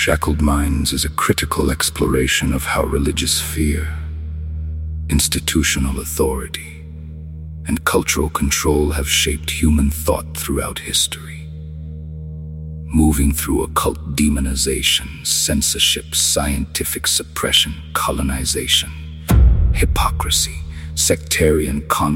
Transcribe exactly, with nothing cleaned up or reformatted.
Shackled Minds is a critical exploration of how religious fear, institutional authority, and cultural control have shaped human thought throughout history. Moving through occult demonization, censorship, scientific suppression, colonization, hypocrisy, sectarian conflict,